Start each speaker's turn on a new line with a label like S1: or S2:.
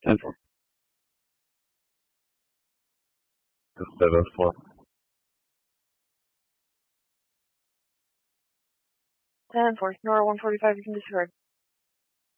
S1: 10-4. 7-4.
S2: 10-4, Nora 145, you can disregard.